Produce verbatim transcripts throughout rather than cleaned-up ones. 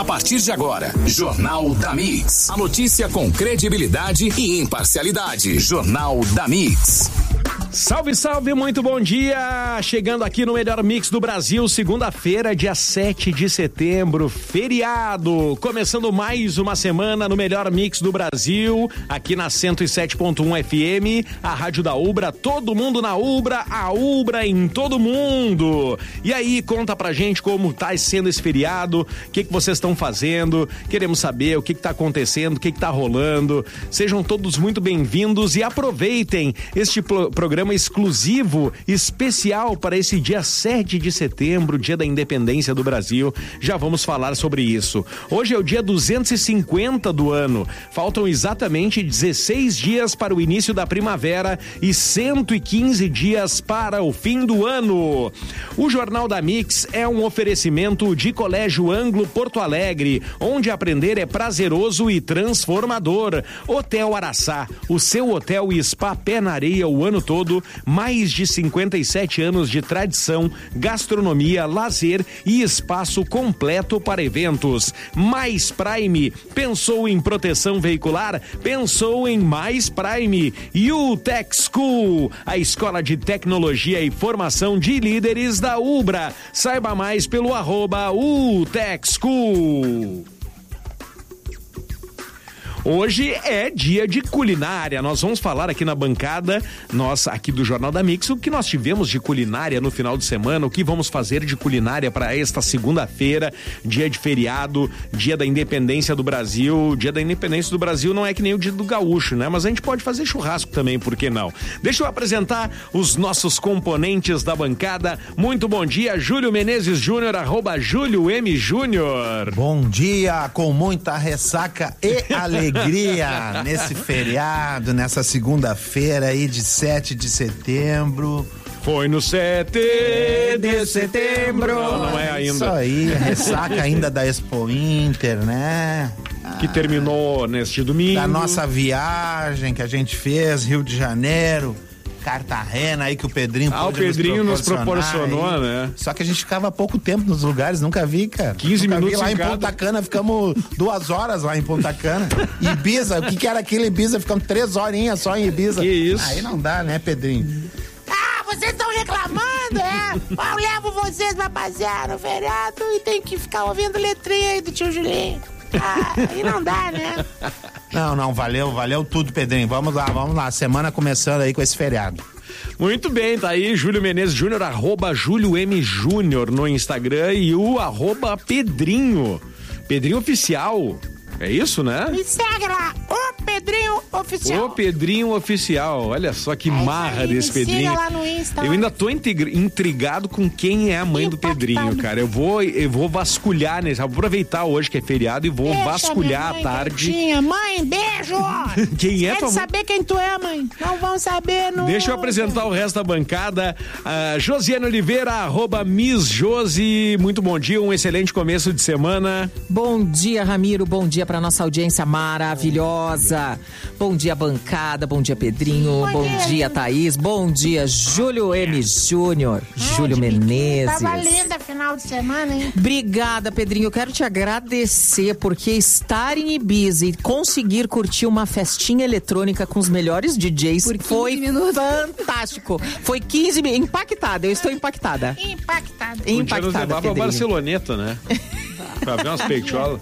partir de agora, Jornal da Mix. A notícia com credibilidade e imparcialidade. Jornal da Mix. Salve, salve, muito bom dia! Chegando aqui no melhor mix do Brasil, segunda-feira, dia sete de setembro, feriado. Começando mais uma semana no melhor mix do Brasil, aqui na cento e sete ponto um F M, a rádio da Ubra, todo mundo na Ubra, a Ubra em todo mundo. E aí, conta pra gente como tá sendo esse feriado, o que que vocês estão fazendo, queremos saber o que que tá acontecendo, o que que tá rolando. Sejam todos muito bem-vindos e aproveitem este pro- programa exclusivo, especial para esse dia sete de setembro, dia da independência do Brasil. Já vamos falar sobre isso. Hoje é o dia duzentos e cinquenta do ano. Faltam exatamente dezesseis dias para o início da primavera e cento e quinze dias para o fim do ano. O Jornal da Mix é um oferecimento de Colégio Anglo Porto Alegre, onde aprender é prazeroso e transformador. Hotel Araçá, o seu hotel e spa pé na areia o ano todo. Mais de cinquenta e sete anos de tradição, gastronomia, lazer e espaço completo para eventos. Mais Prime, pensou em proteção veicular? Pensou em Mais Prime. U Tech School, a escola de tecnologia e formação de líderes da Ubra. Saiba mais pelo arroba U Tech School. Hoje é dia de culinária, nós vamos falar aqui na bancada, nossa, aqui do Jornal da Mix, o que nós tivemos de culinária no final de semana, o que vamos fazer de culinária para esta segunda-feira, dia de feriado, dia da independência do Brasil. Dia da independência do Brasil não é que nem o dia do gaúcho, né? Mas a gente pode fazer churrasco também, por que não? Deixa eu apresentar os nossos componentes da bancada. Muito bom dia, Júlio Menezes Júnior, arroba Júlio M Júnior. Bom dia, com muita ressaca e alegria. Alegria nesse feriado, nessa segunda-feira aí de sete de setembro. Foi no sete de setembro. Não, não é ainda. Isso aí, ressaca ainda da Expo Inter, né? Que ah, terminou neste domingo. Da nossa viagem que a gente fez, Rio de Janeiro, Cartagena aí que o Pedrinho Ah, o Pedrinho nos proporcionou, aí, né? Só que a gente ficava pouco tempo nos lugares, nunca vi, cara. quinze nunca minutos vi. Lá em, em Ponta Cana, ficamos duas horas lá em Ponta Cana. Ibiza, o que que era aquele Ibiza? Ficamos três horinhas só em Ibiza. Que isso? Aí não dá, né, Pedrinho? Ah, vocês estão reclamando, é? Eu levo vocês pra passear no feriado e tem que ficar ouvindo letrinha aí do tio Julinho. Ah, aí não dá, né? Não, não, valeu, valeu tudo, Pedrinho. Vamos lá, vamos lá. Semana começando aí com esse feriado. Muito bem, tá aí Júlio Menezes Júnior, arroba Júlio M Júnior no Instagram e o arroba Pedrinho, Pedrinho Oficial. É isso, né? Me segue lá, o Pedrinho Oficial. O Pedrinho Oficial, olha só que é marra aí, desse Pedrinho. Lá no Insta, eu ainda tô intrigado com quem é a mãe do Pedrinho, cara. Eu vou, eu vou vasculhar, né? Vou aproveitar hoje que é feriado e vou Deixa vasculhar à tarde. Quietinha. Mãe, beijo! Quem é Quer tua saber quem tu é, mãe? Não vão saber, não. Deixa eu apresentar o resto da bancada. Uh, Josiane Oliveira, arroba Miss Josi. Muito bom dia, um excelente começo de semana. Bom dia, Ramiro. Bom dia pra nossa audiência maravilhosa. Bom dia, bancada. Bom dia, Pedrinho. Bom, bom dia. dia, Thaís. Bom dia, Júlio M Júnior. Júlio Menezes. Tava linda final de semana, hein? Obrigada, Pedrinho. Eu quero te agradecer porque estar em Ibiza e conseguir curtir uma festinha eletrônica com os melhores D Js foi minutos. fantástico. Foi quinze minutos. Impactada. Eu estou impactada. Impactada. Podia nos levar pra Barceloneta, né? Pra ver umas peitolas.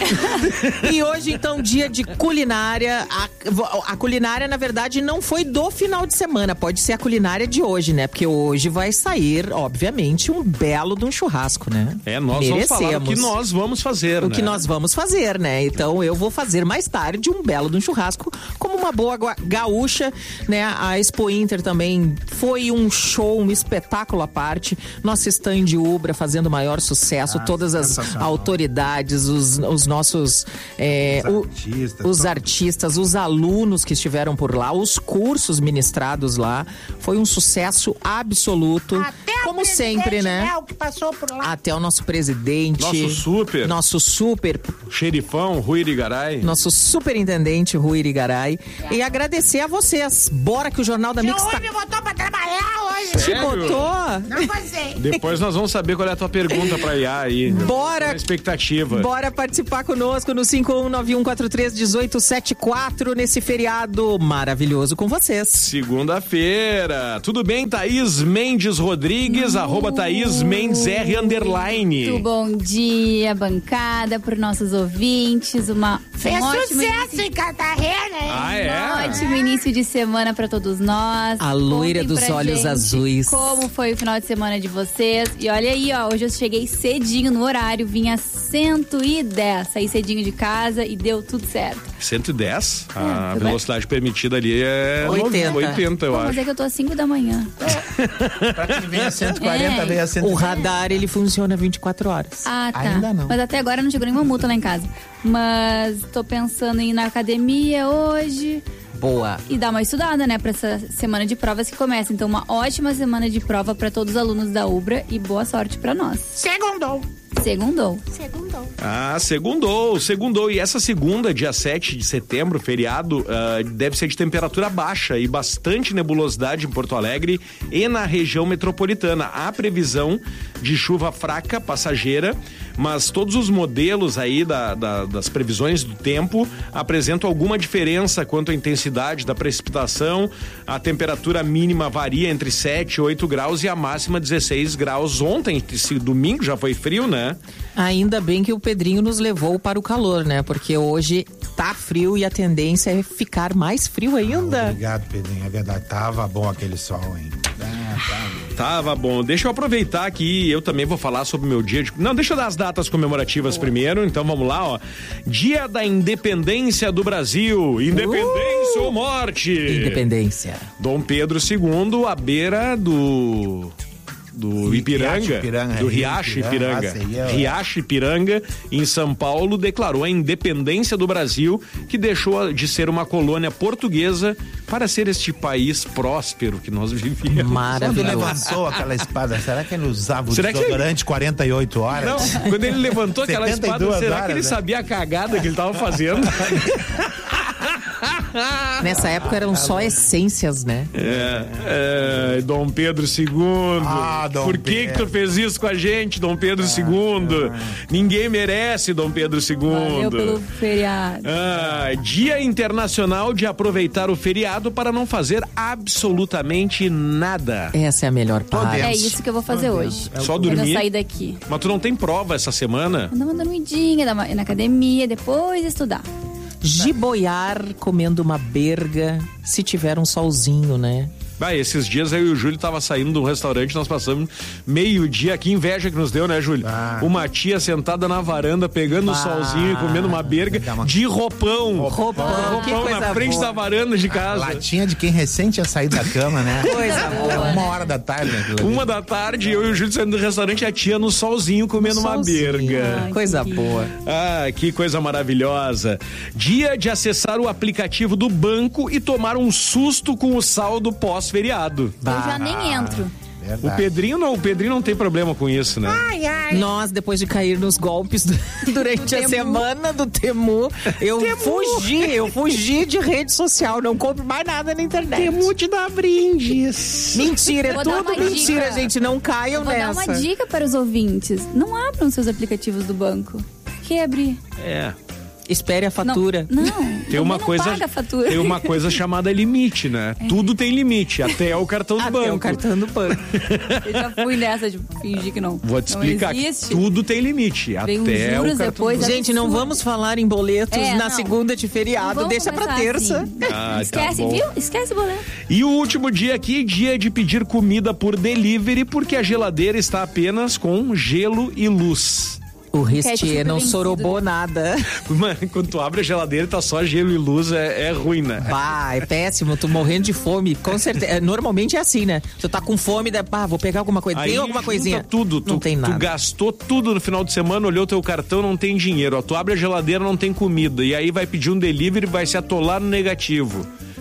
E hoje, então, dia de culinária. A, a culinária, na verdade, não foi do final de semana. Pode ser a culinária de hoje, né? Porque hoje vai sair, obviamente, um belo de um churrasco, né? É, nós Merecemos. vamos falar o que nós vamos fazer, O né? que nós vamos fazer, né? Então, eu vou fazer mais tarde um belo de um churrasco, como uma boa gaúcha, né? A Expo Inter também foi um show, um espetáculo à parte. Nossa stand Ubra fazendo o maior sucesso. Ah, todas as autoridades, os, os nossos é, os, artistas, o, os artistas, os alunos que estiveram por lá, os cursos ministrados lá, Foi um sucesso absoluto. Até como o sempre, né? Léo que passou por lá. Até o nosso presidente. Nosso super. Nosso super. Xerifão, Rui Irigaray. Nosso superintendente, Rui Irigaray. E agradecer a vocês. Bora que o Jornal da Mix Seu tá... Rui me botou pra trabalhar hoje. Te Sério? botou? Não gostei. Depois nós vamos saber qual é a tua pergunta pra I A aí. Bora. Qual é a expectativa. Bora participar conosco no cinco um nove um quatro três um oito sete quatro nesse feriado maravilhoso com vocês. Segunda-feira. Tudo bem, Thaís Mendes Rodrigues, arroba Thaís Mendes R underline. Muito bom dia, bancada, para os nossos ouvintes. Uma, Fez um ótimo sucesso início, em Cartagena, hein? Ah, é? um ótimo início de semana para todos nós. A loira Contem dos pra olhos gente azuis. Como foi o final de semana de vocês. E olha aí, ó, hoje eu cheguei cedinho no horário, vim a cento e dez. Saí cedinho de casa e deu tudo certo. cento e dez? A É, foi velocidade permitida ali é oitenta. oitenta, eu Pô, acho. mas é que eu tô às cinco da manhã. Pra quem vem a cento e quarenta, É. vem a cento e dez. O radar, ele funciona vinte e quatro horas. Ah, tá. Ainda não. Mas até agora não chegou nenhuma multa lá em casa. Mas tô pensando em ir na academia hoje. Boa. E dar uma estudada, né, pra essa semana de provas que começa. Então, uma ótima semana de prova pra todos os alunos da Ubra e boa sorte pra nós. Segundou. Segundou. Segundou. Ah, segundou, segundou. E essa segunda, dia sete de setembro, feriado, ah, deve ser de temperatura baixa e bastante nebulosidade em Porto Alegre e na região metropolitana. Há previsão de chuva fraca, passageira, mas todos os modelos aí da, da, das previsões do tempo apresentam alguma diferença quanto à intensidade da precipitação. A temperatura mínima varia entre sete e oito graus e a máxima dezesseis graus. Ontem, esse domingo, já foi frio, né? Ainda bem que o Pedrinho nos levou para o calor, né? Porque hoje tá frio e a tendência é ficar mais frio ainda. Obrigado, Pedrinho. É verdade. Tava bom aquele sol, hein? Ah, tá. Tava bom. Deixa eu aproveitar aqui, eu também vou falar sobre o meu dia de... Não, deixa eu dar as datas comemorativas primeiro, então vamos lá, ó. Dia da Independência do Brasil. Independência Uh! ou morte? Independência. Dom Pedro segundo, à beira do... do Ipiranga, Riacho Ipiranga, do Rio Riacho Ipiranga. Ipiranga, Ah, sei eu, é. Riacho Ipiranga, em São Paulo, declarou a independência do Brasil, que deixou de ser uma colônia portuguesa para ser este país próspero que nós vivíamos. Quando Maravilhoso. levantou aquela espada, será que ele usava o Será que- desodorante quarenta e oito horas? Não, quando ele levantou aquela setenta e espada, duas será horas, que ele né? sabia a cagada que ele estava fazendo? Nessa época eram só essências, né? É, é, Dom Pedro segundo. Ah, Dom Por que Pedro. que tu fez isso com a gente, Dom Pedro segundo? Ninguém merece, Dom Pedro segundo. Valeu pelo feriado. Ah, Dia Internacional de aproveitar o feriado para não fazer absolutamente nada. Essa é a melhor parte. É isso que eu vou fazer hoje. Só Quando dormir? eu sair daqui. Mas tu não tem prova essa semana? Vou dar uma dormidinha, dar uma, ir na academia, depois estudar. Giboiar comendo uma berga, se tiver um solzinho, né? Vai, esses dias eu e o Júlio tava saindo de um restaurante, nós passamos meio dia, que inveja que nos deu, né, Júlio? Ah. Uma tia sentada na varanda, pegando o solzinho e comendo uma berga Dá uma- de roupão. Roupão, que Roupão coisa na frente boa. da varanda de casa. Latinha de quem recém tinha saído da cama, né? Coisa boa. Uma hora da tarde, né? aquilo ali. Uma da tarde, eu e o Júlio saindo do restaurante, a tia no solzinho comendo uma Solzinho. berga. Ai, Coisa que boa. Ah, que coisa maravilhosa. Dia de acessar o aplicativo do banco e tomar um susto com o saldo pós-feriado. Eu já nem entro. O Verdade. Pedrinho não, o Pedrinho não tem problema com isso, né? Ai, ai. Nós, depois de cair nos golpes do- durante a Temu. semana do Temu, eu fugi, eu fugi de rede social, não compro mais nada na internet. Temu te dá brindes. Mentira, é Vou dar tudo uma mentira, dica. gente, não caiam Vou nessa. dar uma dica para os ouvintes. Não abram seus aplicativos do banco. Quebre. É. Espere a fatura. Não, não. Tem uma não coisa, paga a fatura. tem uma coisa chamada limite, né? Tudo tem limite, até o cartão do Até banco. o cartão do banco. Eu já fui nessa de fingir que não. Vou te não explicar. existe. Tudo tem limite, Vem uns até juros o cartão depois, do banco. Gente, não absurdo. vamos falar em boletos É, na não. segunda de Não feriado, vamos deixa pra começar terça. assim. Ah, tá Esquece, bom. viu? Esquece o boleto. E o último dia aqui, dia de pedir comida por delivery, porque a geladeira está apenas com gelo e luz. O Pede Restier super não vencido, sorobou né? nada. Mano, quando tu abre a geladeira e tá só gelo e luz, é, é ruim, né? Bah, é péssimo, tô morrendo de fome, com certeza. É, normalmente é assim, né? Tu tá com fome, daí, pá, vou pegar alguma coisa. Aí Tem alguma junta coisinha? tudo, tu, Não tem tu nada. gastou tudo no final de semana, olhou teu cartão, não tem dinheiro. Ó, tu abre a geladeira, não tem comida. E aí vai pedir um delivery, vai se atolar no negativo.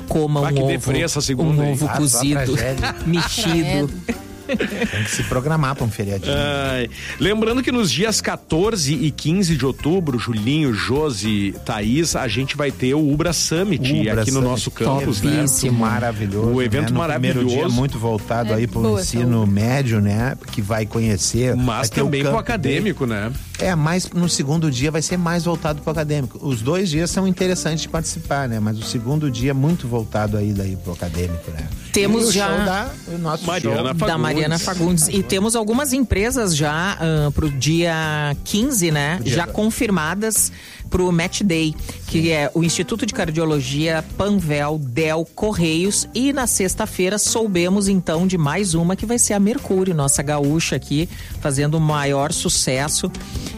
coma Ah, um que ovo, deprê essa segunda, um hein? ovo Ah, só cozido, tragédia. mexido. Tem que se programar pra um feriadinho. Ai. Lembrando que nos dias quatorze e quinze de outubro, Julinho, Josi, Thaís, a gente vai ter o Ubra Summit Ubra aqui no Summit, nosso campus, né? Topíssimo. Maravilhoso. O evento né? No maravilhoso. primeiro dia muito voltado É aí pro boa ensino essa médio, né? Que vai conhecer. Mas vai ter o também pro campo acadêmico, né? É, mas no segundo dia vai ser mais voltado pro acadêmico. Os dois dias são interessantes de participar, né? Mas o segundo dia é muito voltado aí daí pro acadêmico, né? Temos e o já- show da, o nosso Mariana show. Fagundes. Da Mariana Fagundes. E temos algumas empresas já uh, pro dia quinze, né? dia Já do- confirmadas pro Match Day, que é o Instituto de Cardiologia, Panvel, Del, Correios. E na sexta-feira soubemos então de mais uma que vai ser a Mercúrio, nossa gaúcha aqui, fazendo o maior sucesso.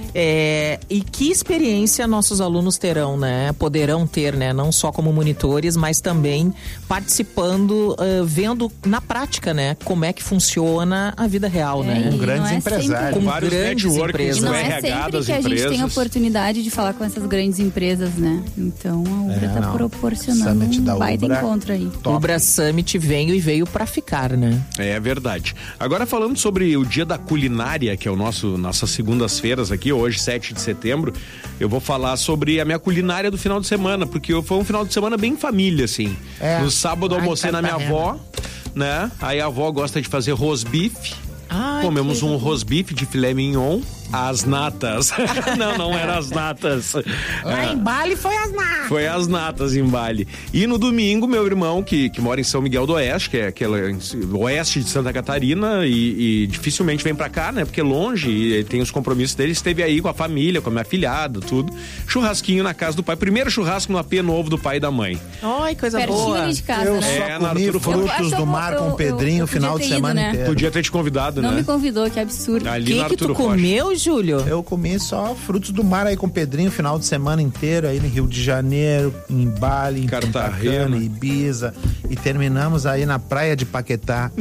É, e que experiência nossos alunos terão, né? Poderão ter, né? Não só como monitores, mas também participando, uh, vendo na prática, né? Como é que funciona a vida real, É, né? e Com grandes não é empresários. sempre- Com Vários grandes networks, empresas. E não o é R H sempre das que a gente tem a empresas. oportunidade de falar com essas grandes empresas, né? Então a Ubra É, tá não. proporcionando Summit da um baita Ubra. encontro aí. Top. O Ubra Summit veio e veio pra ficar, né? É verdade. Agora falando sobre o dia da culinária, que é o nosso nossas segundas-feiras aqui, hoje, sete de setembro, eu vou falar sobre a minha culinária do final de semana, porque foi um final de semana bem família, assim. É. No sábado Ai, almocei na minha Catarina. avó, né? Aí a avó gosta de fazer rosbife. Ai, Comemos que um rosbife de filé mignon, às natas. Não, não eram as natas. Lá É. em Bali foi as natas. Foi as natas em Bali. E no domingo, meu irmão, que, que mora em São Miguel do Oeste, que é aquela oeste de Santa Catarina, e, e dificilmente vem pra cá, né? Porque é longe e ele tem os compromissos dele. Esteve aí com a família, com a minha filhada, tudo. Churrasquinho na casa do pai. Primeiro churrasco no A P novo do pai e da mãe. Ai, coisa Pertinho boa. ali de casa, Eu né? só É, na comi Arturo Fronto. Eu acho frutos que do eu vou- mar com eu- o Pedrinho eu o final podia de ter ido, semana né? inteiro. Podia ter te convidado, Não né? me convidou, que absurdo. Ali O que na que tu Arturo Rocha. comeu, Júlio? Eu comi só frutos do mar aí com o Pedrinho o final de semana inteiro, aí no Rio de Janeiro, em Bali, em Punta Cartagena. Cana, Ibiza. E terminamos aí na praia de Paquetá.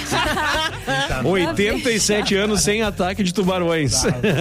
oitenta e sete anos sem ataque de tubarões.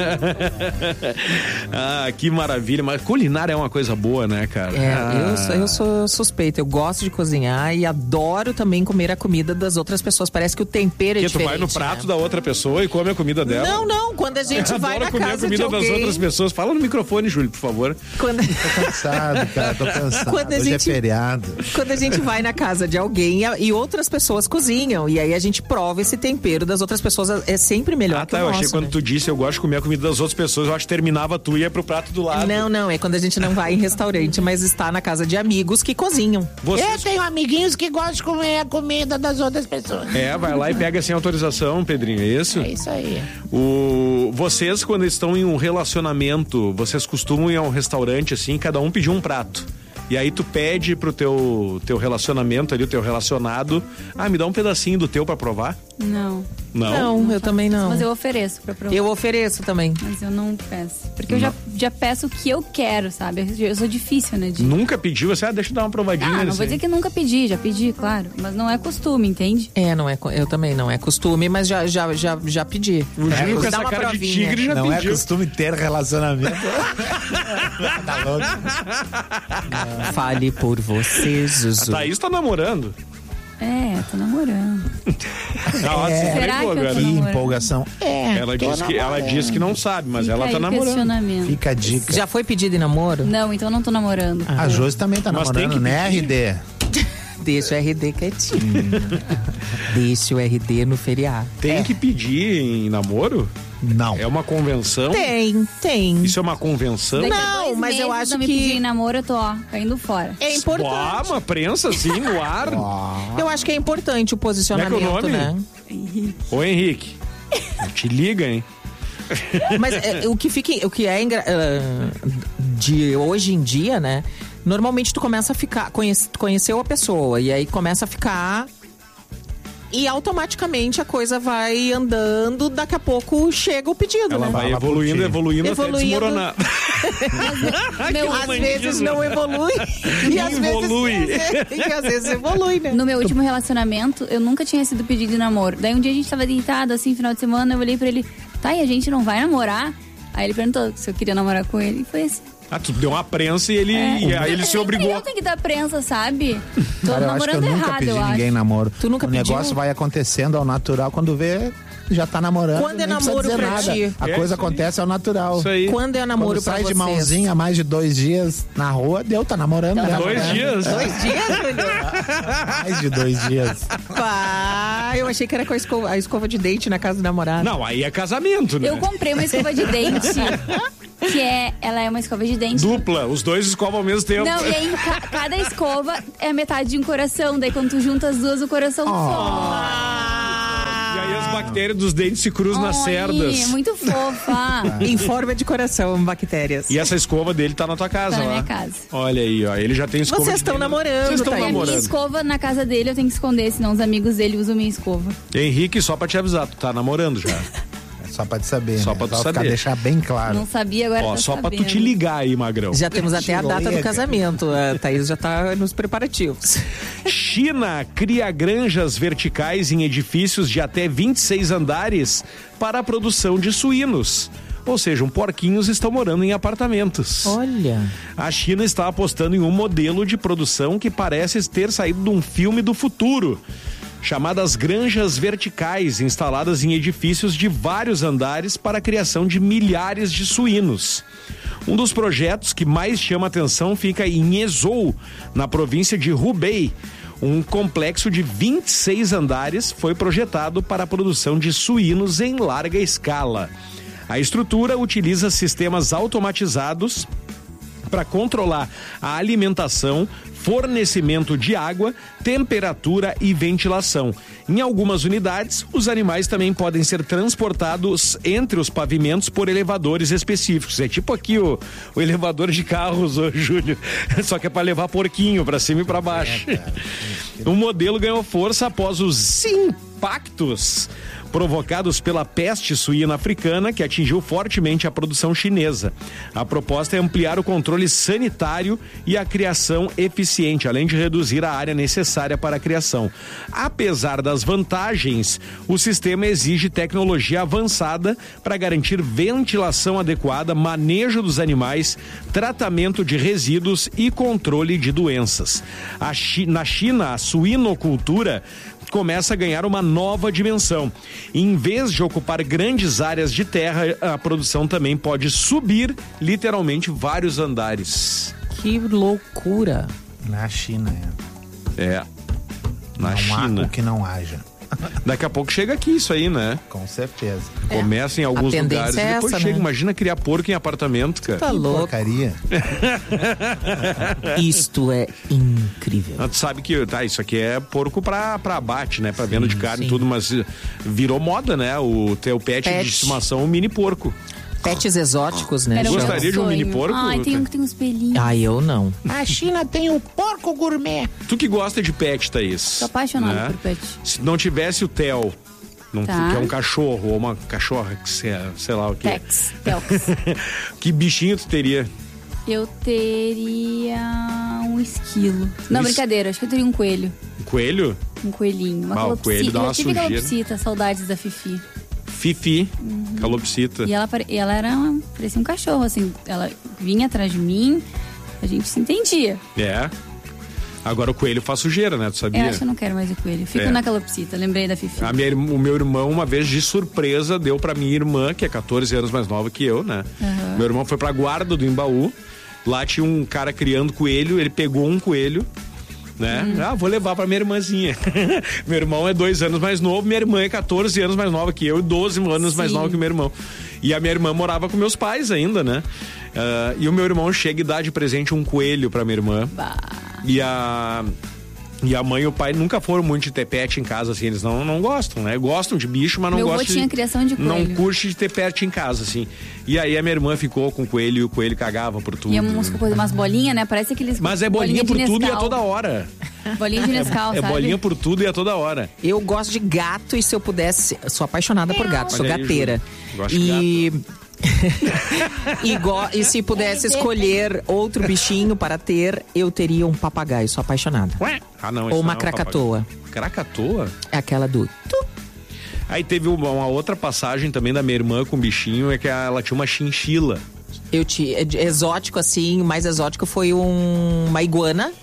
Ah, que maravilha. Mas culinária é uma coisa boa, né, cara? É, Ah. eu, sou, eu sou suspeita, eu gosto de cozinhar e adoro também comer a comida das outras pessoas. Parece que o tempero é Porque tu diferente. vai no prato né? da outra pessoa e come a comida dela. Não, não, quando a gente vai Adoro na comer a casa de comida das alguém... outras pessoas. Fala no microfone, Júlio, por favor. Quando... Tô cansado, cara, tô cansado. Quando a Hoje gente- é feriado. Quando a gente vai na casa de alguém e, a- e outras pessoas cozinham. E aí a gente prova esse tempero das outras pessoas. É sempre melhor Ah, que tá. o Eu nosso, achei que quando né? tu disse eu gosto de comer a comida das outras pessoas, eu acho que terminava tu e ia pro prato do lado. Não, não, é quando a gente não vai em restaurante, mas está na casa de amigos que cozinham. Eu Vocês... tenho amiguinhos que gostam de comer a comida das outras pessoas. É, vai lá e pega sem autorização, Pedrinho, é isso? É isso aí. O... Vocês, quando estão em um relacionamento, vocês costumam ir a um restaurante assim, cada um pedir um prato. E aí tu pede pro teu, teu relacionamento ali, o teu relacionado, ah, me dá um pedacinho do teu pra provar? Não. Não? Não, eu também não. Mas eu ofereço pra provar. Eu ofereço também. Mas eu não peço. Porque eu já, já peço o que eu quero, sabe? Eu sou difícil, né? De... Nunca pediu? Você, ah, deixa eu dar uma provadinha. Ah, não nesse vou aí. dizer que nunca pedi, já pedi, claro. Mas não é costume, entende? É, não é, co- eu também não é costume, mas já, já, já, já pedi. O Júlio com Dá essa uma cara de provinha. tigre já Não é pediu. costume ter relacionamento. Tá louco? Fale por você, A Zuzu. Thaís tá namorando. É, tô namorando. Ela se Será entregou que eu tô agora. Que namorando? empolgação. É, Ela tô disse, que, ela namorando. disse que não sabe, mas Fica ela aí tá o namorando. questionamento. Fica a dica. Já foi pedido em namoro? Não, então eu não tô namorando. A Josi também tá Mas tem namorando, que né, pedir. R D? Deixa o R D quietinho. Deixa o R D no feriado. Tem que pedir em namoro? Não. É uma convenção? Tem, tem. Isso é uma convenção? Daqui a Não, dois mas eu meses acho não me que- pedir em namoro, eu tô, ó, caindo fora. É Ah, importante. uma prensa assim no ar? Eu acho que é importante o Como é posicionamento, que é o nome? né? Ô Henrique, te liga, hein? Mas é, o que fica, o que é engra- ah, de hoje em dia, né? Normalmente tu começa a ficar, conhece, conheceu a pessoa e aí começa a ficar e automaticamente a coisa vai andando, daqui a pouco chega o pedido, Ela né? vai Fala por evoluindo, ti. evoluindo, até Evoluindo. desmoronar. Meu, Às romantismo. vezes não evolui. e às Evolui. vezes e às vezes evolui, né? No meu último relacionamento, eu nunca tinha sido pedido de namoro. Daí um dia a gente tava deitado, assim, final de semana, eu olhei pra ele, tá, e a gente não vai namorar? Aí ele perguntou se eu queria namorar com ele. E foi assim. Ah, tu deu uma prensa e ele, É. e aí ele se obrigou. Eu tenho que dar prensa, sabe? Tô Cara, eu acho que eu namorando nunca errado, pedi eu ninguém acho. namoro. Tu nunca o negócio pediu? vai acontecendo ao natural, quando vê, já tá namorando. Quando é nem precisa namoro dizer pra nada. ti? A É coisa isso aí. acontece ao natural. Isso aí. Quando é namoro Quando pra sai vocês? de mãozinha mais de dois dias na rua, deu, tá namorando. Tá né? Dois É. dias? Dois dias, Júlio? Mais de dois dias. Pá, eu achei que era com a escova, a escova de dente na casa do namorado. Não, aí é casamento, né? Eu comprei uma escova de dente, que é, ela é uma escova de dente. Dupla, os dois escovam ao mesmo tempo. Não, e aí ca- cada escova é metade de um coração. Daí quando tu junta as duas, o coração E aí as bactérias dos dentes se cruzam nas Ai, cerdas. muito fofa. Em forma de coração, bactérias. E essa escova dele tá na tua casa, Tá na lá. minha casa. Olha aí, ó. Ele já tem escova. Vocês de estão dente. namorando, Vocês estão tá aí. E a minha namorando. escova na casa dele eu tenho que esconder, senão os amigos dele usam minha escova. Henrique, só pra te avisar, tu tá namorando já. Só pra te saber, Só né? pra tu ficar, saber. deixar bem claro. Não sabia, agora Ó, tá só pra tu sabendo. te ligar aí, Magrão. Já temos até a data do Chega. casamento. A Thaís já tá nos preparativos. China cria granjas verticais em edifícios de até vinte e seis andares para a produção de suínos. Ou seja, porquinhos estão morando em apartamentos. Olha. A China está apostando em um modelo de produção que parece ter saído de um filme do futuro, chamadas granjas verticais, instaladas em edifícios de vários andares para a criação de milhares de suínos. Um dos projetos que mais chama atenção fica em Ezhou, na província de Hubei. Um complexo de vinte e seis andares foi projetado para a produção de suínos em larga escala. A estrutura utiliza sistemas automatizados para controlar a alimentação, fornecimento de água, temperatura e ventilação. Em algumas unidades, os animais também podem ser transportados entre os pavimentos por elevadores específicos. É tipo aqui o, o elevador de carros, ô Júlio, só que é para levar porquinho para cima e para baixo. O modelo ganhou força após os impactos provocados pela peste suína africana, que atingiu fortemente a produção chinesa. A proposta é ampliar o controle sanitário e a criação eficiente, além de reduzir a área necessária para a criação. Apesar das vantagens, o sistema exige tecnologia avançada para garantir ventilação adequada, manejo dos animais, tratamento de resíduos e controle de doenças. A Chi- na China, a suinocultura começa a ganhar uma nova dimensão. Em vez de ocupar grandes áreas de terra, a produção também pode subir literalmente vários andares. Que loucura. Na China, é. É. Na não China. há o que não haja. Daqui a pouco chega aqui isso aí, né? Com certeza. Começa em alguns A tendência lugares e é depois essa, chega. né? Imagina criar porco em apartamento, cara. Tá louco. Porcaria. Isto é incrível. Ah, tu sabe que, tá, isso aqui é porco pra, pra abate, né? Pra venda de carne e sim. tudo, mas eh, virou moda, né? O teu pet, Pet. de estimação, o mini porco. Pets exóticos, né? Era o meu Gostaria de um sonho. mini porco? Ai, tem um que tem uns pelinhos. Ah, eu não. A China tem o porco gourmet. Tu que gosta de pet, Thaís. Tô apaixonada né? por pet. Se não tivesse o Theo, não, Tá. que é um cachorro ou uma cachorra, que sei, sei lá o que. Tex. Telx. Que bichinho tu teria? Eu teria um esquilo. Não, Um es- brincadeira. Acho que eu teria um coelho. Um coelho? Um coelhinho. Uma Ah, o calopsita. coelho dá uma Eu tive sujeira. calopsita. Saudades da Fifi. Fifi, calopsita. E ela, pare- e ela era uma, parecia um cachorro, assim. Ela vinha atrás de mim, a gente se entendia. É. Agora o coelho faz sujeira, né? Tu Eu sabia? acho que eu não quero mais o coelho. Fico É. na calopsita, lembrei da Fifi. A minha, irm- o meu irmão, uma vez de surpresa, deu pra minha irmã, que é catorze anos mais nova que eu, né? Meu irmão foi pra guarda do Embaú. Lá tinha um cara criando coelho, ele pegou um coelho, né? Hum. Ah, vou levar pra minha irmãzinha. Meu irmão é dois anos mais novo, minha irmã é catorze anos mais nova que eu e doze anos mais Sim. nova que meu irmão. E a minha irmã morava com meus pais ainda, né? Ah, e o meu irmão chega e dá de presente um coelho pra minha irmã. Bah. E a... E a mãe e o pai nunca foram muito de ter pet em casa, assim, eles não, não gostam, né? Gostam de bicho, mas não Meu avô gostam tinha de... criação de Não coelho. curte de ter pet em casa, assim. E aí a minha irmã ficou com o coelho e o coelho cagava por tudo. E umas, coisas- umas bolinhas, né? Parece aqueles. Mas é bolinha por de tudo e a Nescau. toda hora. Bolinha de Nescau, É sabe? bolinha por tudo e a toda hora. Eu gosto de gato e se eu pudesse. Sou apaixonada por gato, sou Olha aí, gateira. Júlio. Gosto de E. e, go- e se pudesse escolher outro bichinho para ter, eu teria um papagaio. Sou apaixonada. Ah, não. Ou isso uma não é um krakatoa. papagaio. Krakatoa? É aquela do. tu. Aí teve uma, uma outra passagem também da minha irmã com o bichinho, é que ela tinha uma chinchila. Eu te, exótico, assim, o mais exótico foi um, uma iguana.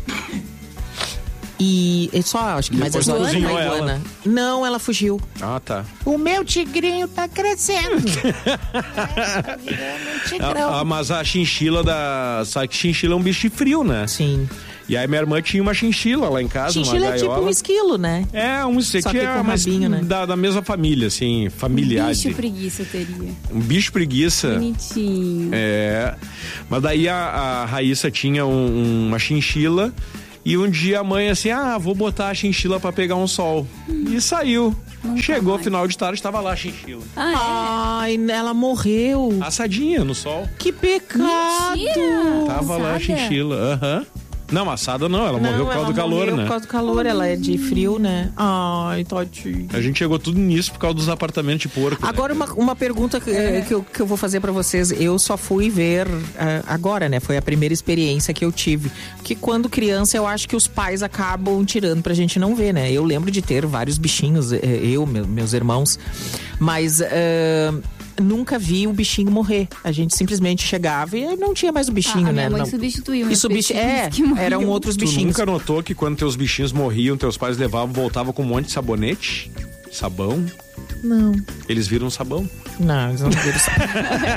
E é só, acho que mais Depois exótico cozinhou uma iguana. ela. Não, ela fugiu. Ah, tá. O meu tigrinho tá crescendo. é, tá virando um tigrão. Ah, ah, mas a chinchila da... Sabe que chinchila é um bicho de frio, né? Sim. E aí minha irmã tinha uma chinchila lá em casa, Chinchila uma é tipo gaiola. um esquilo, né? É, um isso Só aqui que é com mais rabinho, né? da, da mesma família, assim, familiar. Bicho preguiça eu teria. Um bicho preguiça. Bonitinho. É. Mas daí a, a Raíssa tinha um- uma chinchila e um dia a mãe assim, ah, vou botar a chinchila pra pegar um sol. E saiu. Nunca Chegou mais. final de tarde, tava lá a chinchila. Ah, Ai, ela morreu. Assadinha no sol. Que pecado. Mentira! Tava lá a Assada? chinchila. Aham. Não, assada não, ela morreu por causa ela do calor, morreu né? Por causa do calor, ela é de frio, né? Ai, tadinho. A gente chegou tudo nisso por causa dos apartamentos de porco. né? Agora, uma, uma pergunta que, eh, que, eu, que eu vou fazer pra vocês. Eu só fui ver ah, agora, né? Foi a primeira experiência que eu tive. Que quando criança, eu acho que os pais acabam tirando pra gente não ver, né? Eu lembro de ter vários bichinhos, eh, eu, meu- meus irmãos. Mas... ah, nunca vi o bichinho morrer. A gente simplesmente chegava e não tinha mais o bichinho, Ah, a né? minha mãe Não. substituiu. E os substi- bichinhos é, que morriam. eram outros Tu bichinhos. nunca notou que quando teus bichinhos morriam, teus pais levavam, voltavam com um monte de sabonete? Sabão? Não. Eles viram sabão. Não, eles não viram sabão.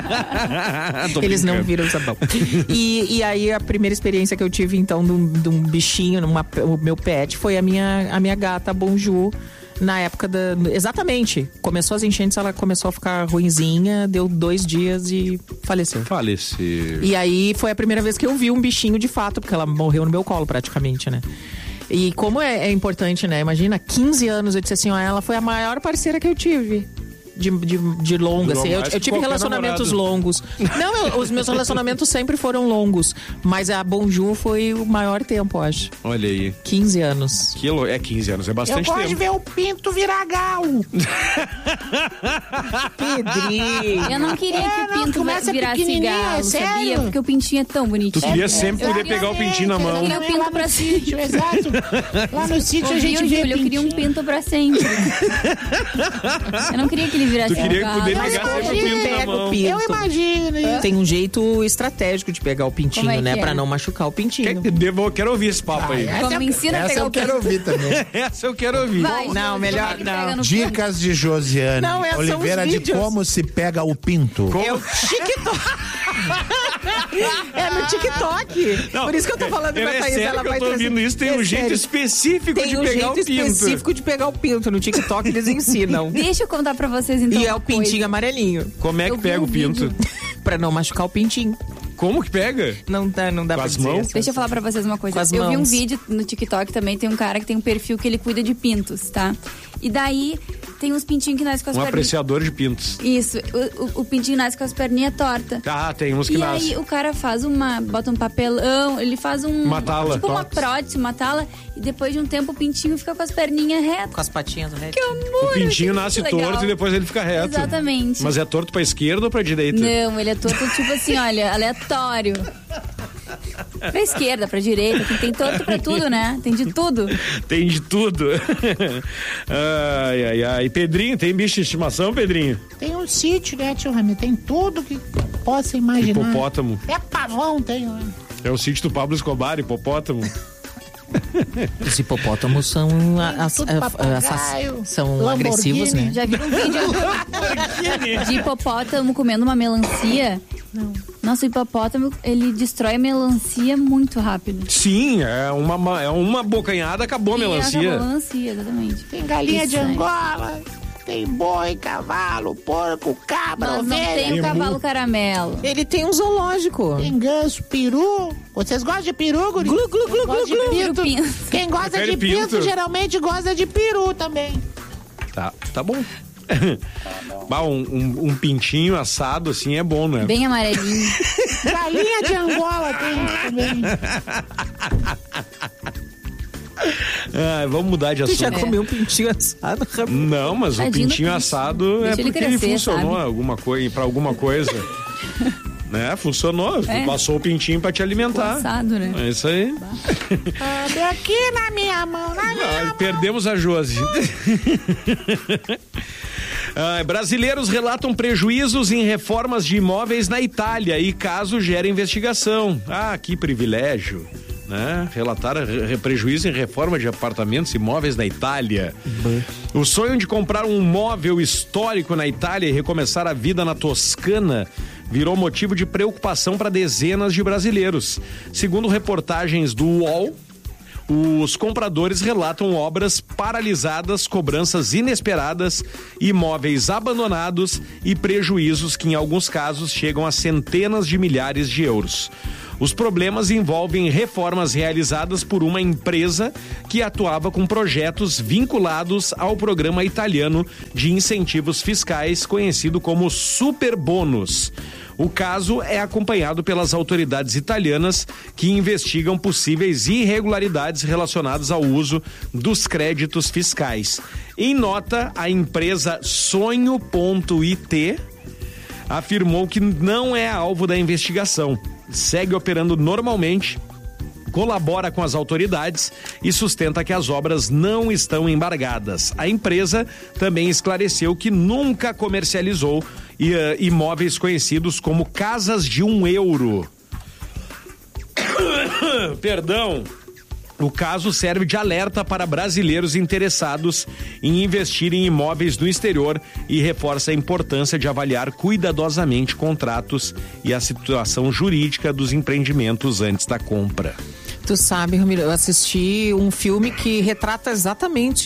Tô Eles não brincando. viram sabão. E, e aí, a primeira experiência que eu tive, então, de um, de um bichinho, numa, o meu pet, foi a minha, a minha gata, a Bonjour. Na época da... Exatamente. Começou as enchentes, ela começou a ficar ruinzinha, deu dois dias e faleceu. Faleceu. E aí, foi a primeira vez que eu vi um bichinho de fato, porque ela morreu no meu colo, praticamente, né? E como é, é importante, né? Imagina, quinze anos, eu disse assim, ó, ela foi a maior parceira que eu tive. De, de, de longa, assim. Eu, mais eu que tive qualquer relacionamentos namorado. longos. Não, eu- os meus relacionamentos sempre foram longos. Mas a Bonjour foi o maior tempo, eu acho. Olha aí. quinze anos. Quilo, é quinze anos, é Eu bastante gosto de tempo. ver o pinto virar galo. Pedrinho. Eu não queria É, que o não, pinto começa virasse pequenininho, galo, é sério? sabia? Porque o pintinho é tão bonitinho. Tu queria sempre eu poder queria pegar o pintinho na mão. Eu queria o pinto Lá no pra sítio, exato. Lá no sítio a Ouviu, gente vê Júlio? Eu queria um pintinho. pinto pra sempre. Eu não queria que ele virasse Tu queria um galo. poder Mas pegar eu sempre o pinto na pego o mão. pinto. Eu imagino isso. Tem um jeito estratégico de pegar o pintinho, Como é que né? é? Pra não machucar o pintinho. Quer- Devo, quero ouvir esse papo aí. Como me ensina a Essa pegar eu o pinto. quero ouvir também. Essa eu quero ouvir. Vai, Não, Júlio, melhor como é que não. pega no Dicas de Josiane Não, é, são os Oliveira de vídeos. como se pega o pinto. É o TikTok. É no TikTok. Não, Por isso que eu tô falando é, com a é Thaís. sério ela que vai eu tô trazer- ouvindo isso, tem É um jeito sério. específico Tem de um pegar jeito o pinto. específico de pegar o pinto. No TikTok eles ensinam. Deixa eu contar pra vocês então. E é uma o pintinho coisa. amarelinho. Como é que Eu vi pega um o pinto? vídeo. Pra não machucar o pintinho. Como que pega? Não dá, não dá Com pra as dizer. mãos? Deixa eu falar pra vocês uma coisa. Com as Eu vi um mãos. vídeo no TikTok também, tem um cara que tem um perfil que ele cuida de pintos, tá? E daí tem uns pintinhos que nascem com as Um perninhas. apreciador de pintos. Isso, o, o, o pintinho nasce com as perninhas tortas. Ah, tem uns que E nascem. aí o cara faz uma, bota um papelão, ele faz um... Uma tala. Tipo uma Tox. prótese, uma tala. E depois de um tempo o pintinho fica com as perninhas retas. Com as patinhas retas. Que amor! O pintinho achei nasce muito legal. torto e depois ele fica reto. Exatamente. Mas é torto pra esquerda ou pra direita? Não, ele é torto tipo assim, olha, aleatório. Pra esquerda, pra direita, tem, tem torto pra tudo, né? Tem de tudo. Tem de tudo. Ai, ai, ai. Pedrinho, tem bicho de estimação, Pedrinho? Tem um sítio, né, tio Rami? Tem tudo que possa imaginar. Hipopótamo. É pavão, tem lá. É o sítio do Pablo Escobar, hipopótamo. Os hipopótamos são, a- as- Tudo a- papagaio, a- são Lamborghini. agressivos, né? Já viram um vídeo de hipopótamo comendo uma melancia? Não. Nossa, o hipopótamo, ele destrói a melancia muito rápido. Sim, é uma, é uma bocanhada, acabou a E melancia. acabou a melancia, exatamente. Tem galinha de Isso aí. Angola, tem boi, cavalo, porco, cabra, Mas não ovelha. tem o cavalo caramelo. Ele tem um zoológico. Tem ganso, peru. Vocês gostam de peru, guri? Glu, glu, glu, Gosta glu, de glu. pinto? Peru pinto. Quem gosta Prefere de pinto, pinto? geralmente gosta de peru também. Tá, tá bom. Bah, um, um, um pintinho assado assim é bom, né? Bem amarelinho. Galinha de Angola tem também. Ah, vamos mudar de Tu já assunto. comeu um pintinho assado, Rabi? Não, mas o Tadinho do pintinho pinto. assado é Deixa ele porque ele crescer, funcionou sabe? alguma coi- pra alguma coisa. Né? Funcionou. É. Passou o pintinho pra te alimentar. Assado, né? É isso aí. Cabe aqui na minha mão, na minha Ah, mão. perdemos a Josi. Ah, brasileiros relatam prejuízos em reformas de imóveis na Itália e caso gera investigação. Ah, que privilégio. Né? Relatar re- prejuízo em reforma de apartamentos e imóveis na Itália. Uhum. O sonho de comprar um móvel histórico na Itália e recomeçar a vida na Toscana virou motivo de preocupação para dezenas de brasileiros. Segundo reportagens do U O L, os compradores relatam obras paralisadas, cobranças inesperadas, imóveis abandonados e prejuízos que, em alguns casos, chegam a centenas de milhares de euros. Os problemas envolvem reformas realizadas por uma empresa que atuava com projetos vinculados ao programa italiano de incentivos fiscais, conhecido como Superbônus. O caso é acompanhado pelas autoridades italianas que investigam possíveis irregularidades relacionadas ao uso dos créditos fiscais. Em nota, a empresa Sonho ponto it afirmou que não é alvo da investigação. Segue operando normalmente, colabora com as autoridades e sustenta que as obras não estão embargadas. A empresa também esclareceu que nunca comercializou uh, imóveis conhecidos como casas de um euro. Perdão. O caso serve de alerta para brasileiros interessados em investir em imóveis no exterior e reforça a importância de avaliar cuidadosamente contratos e a situação jurídica dos empreendimentos antes da compra. Tu sabe, Ramiro, eu assisti um filme que retrata exatamente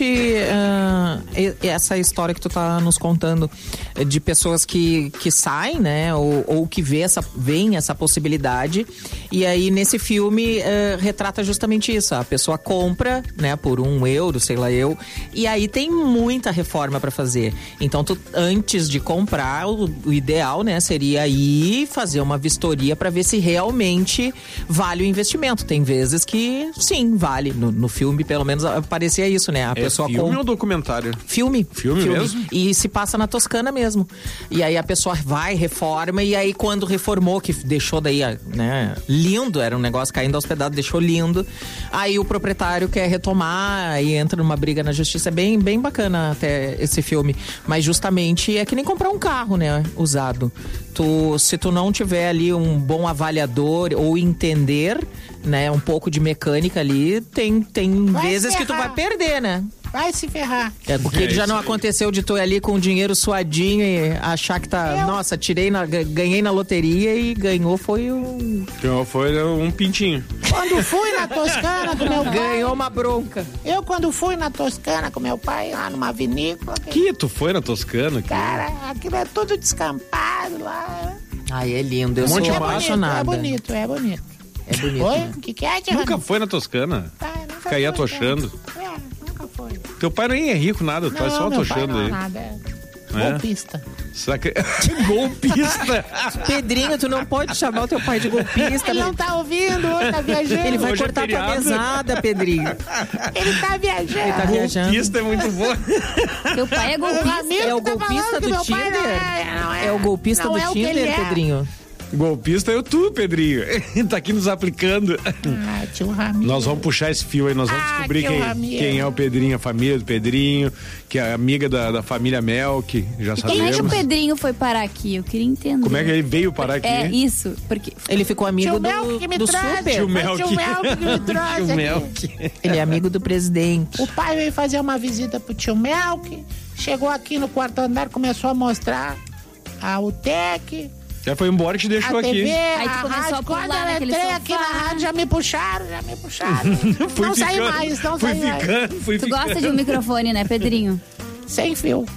uh, essa história que tu tá nos contando, de pessoas que, que saem, né, ou, ou que vê essa, veem essa possibilidade, e aí nesse filme uh, retrata justamente isso, a pessoa compra, né, por um euro, sei lá eu, e aí tem muita reforma para fazer, então tu, antes de comprar, o, o ideal, né, seria ir fazer uma vistoria para ver se realmente vale o investimento. Tem vezes que sim, vale. No, no filme, pelo menos, parecia isso, né? A é pessoa filme com... ou documentário? Filme. Filme. Filme mesmo? E se passa na Toscana mesmo. E aí a pessoa vai, reforma, e aí quando reformou, que deixou daí, né? Lindo, era um negócio caindo aos pedaços, deixou lindo. Aí o proprietário quer retomar e entra numa briga na justiça. É bem, bem bacana até esse filme. Mas justamente é que nem comprar um carro, né? Usado. Tu, se tu não tiver ali um bom avaliador ou entender, né, um pouco de mecânica ali, tem, tem vezes que tu vai perder, né? Vai se ferrar. É porque é já não aí. Aconteceu de tu ir ali com o dinheiro suadinho e achar que tá, eu... nossa, tirei na, ganhei na loteria e ganhou foi um... Ganhou foi um pintinho. Quando fui na Toscana com meu pai... Ganhou uma bronca. Eu quando fui na Toscana com meu pai, lá numa vinícola... Que tu foi na Toscana? Que... Cara, aquilo é tudo descampado lá. Ai, é lindo, eu um sou monte apaixonada. É bonito, é bonito. É bonito. Foi? Né? O que, que é, tia? Nunca foi na Toscana? Tá, nunca Fica aí atochando. É, nunca foi. Teu pai nem é rico, nada, tu vai só atochando não aí. É nada, é é? golpista. Será que... golpista? Pedrinho, tu não pode chamar o teu pai de golpista. Ele né? não tá ouvindo, hoje tá viajando. Ele vai Hoje cortar é tua mesada, Pedrinho. Ele tá viajando. Ele tá viajando. Golpista é muito bom. Teu pai é golpista. É o golpista do Tinder? Não é, não é, é o golpista não do é Tinder, é. Pedrinho? Golpista é o tu, Pedrinho. Tá aqui nos aplicando. Ah, tio Ramiro. Nós vamos puxar esse fio aí, nós vamos Ah, descobrir tio quem, Ramiro. quem é o Pedrinho, a família do Pedrinho, que é amiga da, da família Melk, já E quem é que o sabemos. Pedrinho foi parar aqui? Eu queria entender. Como é que ele veio parar aqui? É isso, porque... Ele ficou amigo Tio do, Melk que me do trouxe. Super. Tio Foi Melk. tio Melk que me trouxe Tio aqui. Melk. Ele é amigo do presidente. O pai veio fazer uma visita pro tio Melk, chegou aqui no quarto andar, começou a mostrar a U T E C, Já foi embora e te deixou a T V, aqui. Aí tu a começou rádio. a pular Quando eu naquele entrei sofá. aqui na rádio, já me puxaram, já me puxaram. Fui não saí ficando, mais, não fui saí mais. ficando, fui Tu ficando. gosta de um microfone, né, Pedrinho? Sem fio.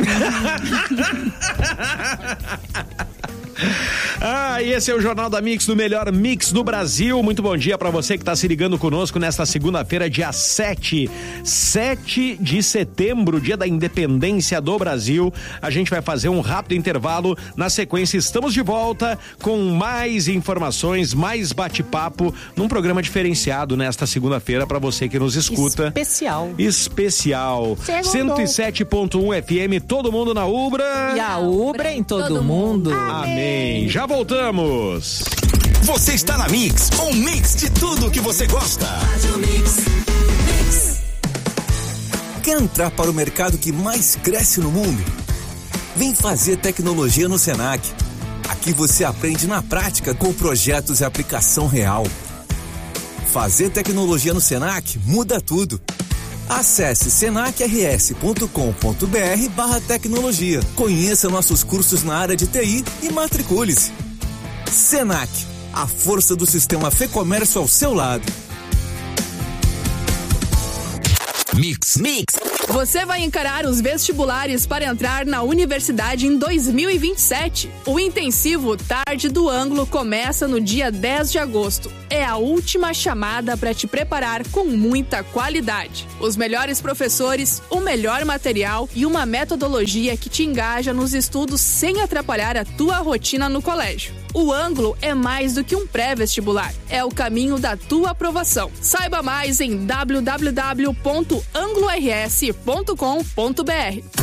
Ah, e esse é o Jornal da Mix, do melhor mix do Brasil. Muito bom dia pra você que tá se ligando conosco nesta segunda-feira, dia sete de setembro, dia da independência do Brasil. A gente vai fazer um rápido intervalo. Na sequência, estamos de volta com mais informações, mais bate-papo, num programa diferenciado nesta segunda-feira pra você que nos escuta. Especial. Especial. Segundou. cento e sete ponto um F M, todo mundo na Ubra. E a Ubra em todo, Todo mundo. Amém. Já voltamos. Você está na Mix, um mix de tudo que você gosta. Quer entrar para o mercado que mais cresce no mundo? Vem fazer tecnologia no Senac. Aqui você aprende na prática com projetos e aplicação real. Fazer tecnologia no Senac muda tudo. Acesse senacrs.com.br barra tecnologia. Conheça nossos cursos na área de T I e matricule-se. Senac, a força do sistema Fê Comércio ao seu lado. Mix. Mix. Você vai encarar os vestibulares para entrar na universidade em dois mil e vinte e sete. O intensivo Tarde do Ângulo começa no dia dez de agosto. É a última chamada para te preparar com muita qualidade. Os melhores professores, o melhor material e uma metodologia que te engaja nos estudos sem atrapalhar a tua rotina no colégio. O Ângulo é mais do que um pré-vestibular. É o caminho da tua aprovação. Saiba mais em w w w ponto anglo r s ponto com ponto b r.